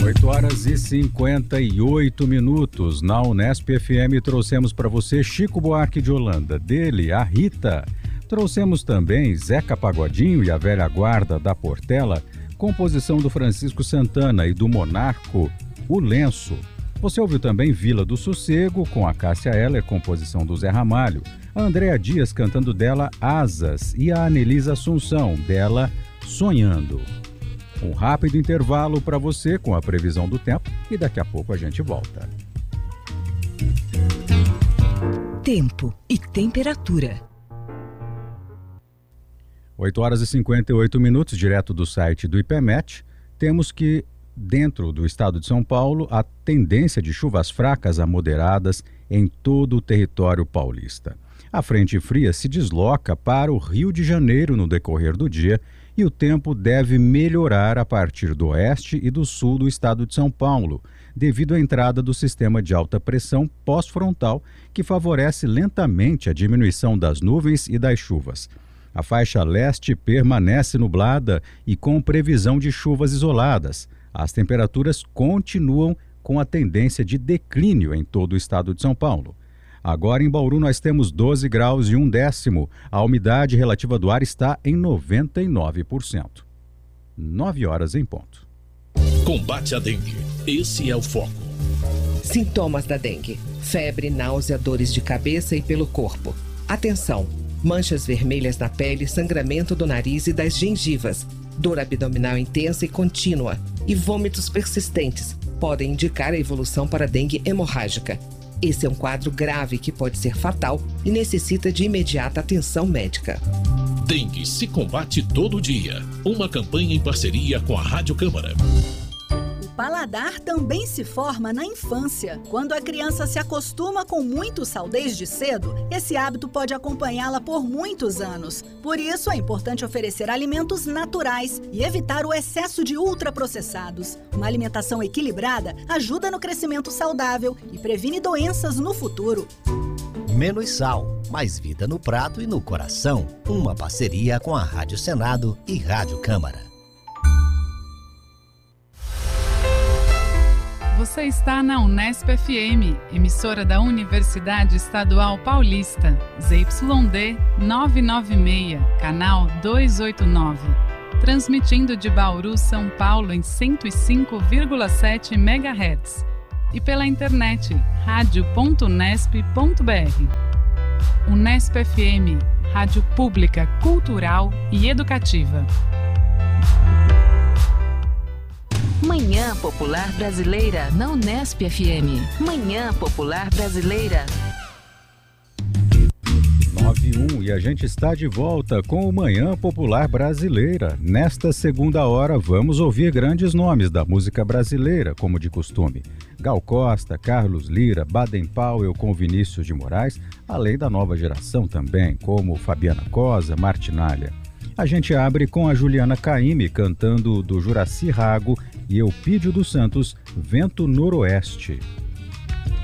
8h58. Na Unesp FM trouxemos para você Chico Buarque de Holanda, dele a Rita. Trouxemos também Zeca Pagodinho e a velha guarda da Portela, composição do Francisco Santana e do Monarco, O Lenço. Você ouviu também Vila do Sossego, com a Cássia Eller, composição do Zé Ramalho, a Andréa Dias cantando dela Asas e a Anelisa Assunção, dela Sonhando. Um rápido intervalo para você com a previsão do tempo e daqui a pouco a gente volta. Tempo e temperatura. 8h58, direto do site do IPMET. Temos que, dentro do estado de São Paulo, a tendência de chuvas fracas a moderadas em todo o território paulista. A frente fria se desloca para o Rio de Janeiro no decorrer do dia e o tempo deve melhorar a partir do oeste e do sul do estado de São Paulo, devido à entrada do sistema de alta pressão pós-frontal, que favorece lentamente a diminuição das nuvens e das chuvas. A faixa leste permanece nublada e com previsão de chuvas isoladas. As temperaturas continuam com a tendência de declínio em todo o estado de São Paulo. Agora em Bauru nós temos 12 graus e 1/10. A umidade relativa do ar está em 99%. 9 horas em ponto. Combate à dengue. Esse é o foco. Sintomas da dengue: febre, náusea, dores de cabeça e pelo corpo. Atenção! Manchas vermelhas na pele, sangramento do nariz e das gengivas, dor abdominal intensa e contínua e vômitos persistentes podem indicar a evolução para dengue hemorrágica. Esse é um quadro grave que pode ser fatal e necessita de imediata atenção médica. Dengue se combate todo dia. Uma campanha em parceria com a Rádio Câmara. O paladar também se forma na infância. Quando a criança se acostuma com muito sal desde cedo, esse hábito pode acompanhá-la por muitos anos. Por isso, é importante oferecer alimentos naturais e evitar o excesso de ultraprocessados. Uma alimentação equilibrada ajuda no crescimento saudável e previne doenças no futuro. Menos sal, mais vida no prato e no coração. Uma parceria com a Rádio Senado e Rádio Câmara. Você está na Unesp FM, emissora da Universidade Estadual Paulista, ZYD 996, canal 289. Transmitindo de Bauru, São Paulo em 105,7 MHz. E pela internet, radio.unesp.br. Unesp FM, rádio pública, cultural e educativa. Manhã Popular Brasileira na Unesp FM. Manhã Popular Brasileira. 9h01 e a gente está de volta com o Manhã Popular Brasileira. Nesta segunda hora vamos ouvir grandes nomes da música brasileira, como de costume. Gal Costa, Carlos Lira, Baden Powell com Vinícius de Moraes, além da nova geração também, como Fabiana Cosa, Martinalha. A gente abre com a Juliana Caymmi cantando do Juracy Rago e Eupídio dos Santos, Vento Noroeste.